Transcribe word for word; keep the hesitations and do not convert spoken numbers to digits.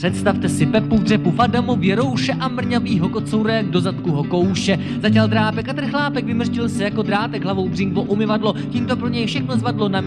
Představte si Pepu, Dřepu, Adamově rouše a mrňavýho kocoura, jak do zadku ho kouše. Zatěl drápek a trchlápek vymrštil se jako drátek hlavou břingvo umyvadlo, tím to pro něj všechno zvadlo na